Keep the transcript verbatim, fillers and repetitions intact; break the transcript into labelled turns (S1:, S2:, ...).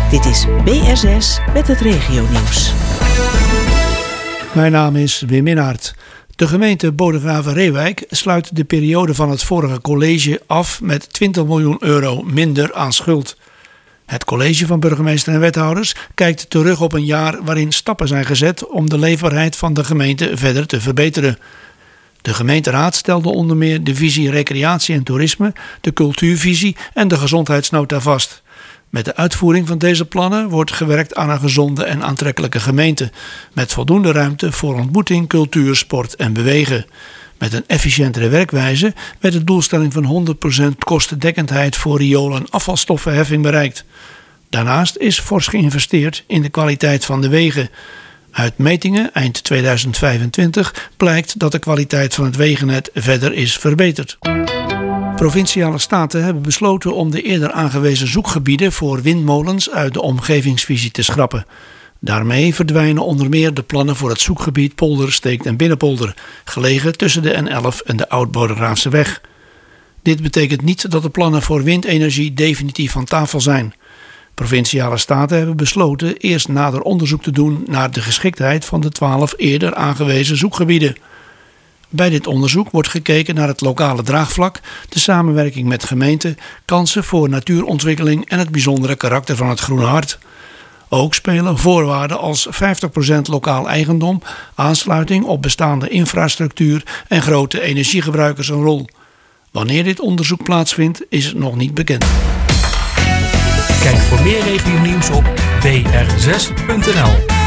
S1: Dit is B R zes met het regionieuws.
S2: Mijn naam is Wim Minnaert. De gemeente Bodegraven-Reeuwijk sluit de periode van het vorige college af met twintig miljoen euro minder aan schuld. Het college van burgemeester en wethouders kijkt terug op een jaar waarin stappen zijn gezet om de leefbaarheid van de gemeente verder te verbeteren. De gemeenteraad stelde onder meer de visie recreatie en toerisme, de cultuurvisie en de gezondheidsnota vast. Met de uitvoering van deze plannen wordt gewerkt aan een gezonde en aantrekkelijke gemeente, met voldoende ruimte voor ontmoeting, cultuur, sport en bewegen. Met een efficiëntere werkwijze werd de doelstelling van honderd procent kostendekkendheid voor riool- en afvalstoffenheffing bereikt. Daarnaast is fors geïnvesteerd in de kwaliteit van de wegen. Uit metingen eind tweeduizend vijfentwintig blijkt dat de kwaliteit van het wegennet verder is verbeterd. Provinciale staten hebben besloten om de eerder aangewezen zoekgebieden voor windmolens uit de omgevingsvisie te schrappen. Daarmee verdwijnen onder meer de plannen voor het zoekgebied Polder, Steekt en Binnenpolder, gelegen tussen de N elf en de Oud-Bodegraafseweg. Dit betekent niet dat de plannen voor windenergie definitief van tafel zijn. Provinciale staten hebben besloten eerst nader onderzoek te doen naar de geschiktheid van de twaalf eerder aangewezen zoekgebieden. Bij dit onderzoek wordt gekeken naar het lokale draagvlak, de samenwerking met gemeenten, kansen voor natuurontwikkeling en het bijzondere karakter van het Groene Hart. Ook spelen voorwaarden als vijftig procent lokaal eigendom, aansluiting op bestaande infrastructuur en grote energiegebruikers een rol. Wanneer dit onderzoek plaatsvindt, is nog niet bekend.
S3: Kijk voor meer regionieuws op b r zes punt n l.